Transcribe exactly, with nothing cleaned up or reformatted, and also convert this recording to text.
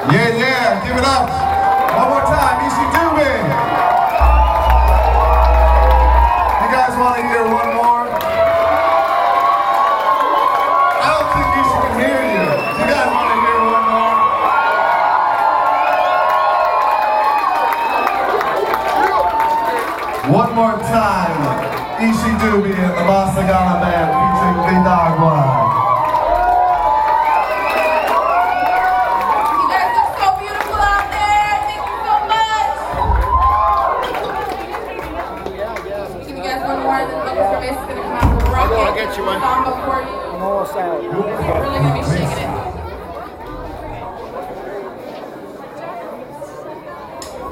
Yeah, yeah, give it up. One more time, Easy Doobie. You guys want to hear one more? I don't think Easy can hear you. You guys want to hear one more? One more time, Easy Doobie and the Bossa Gala Band featuring Vidagua. I'll get you one. Song before you. You're really gonna be shaking it.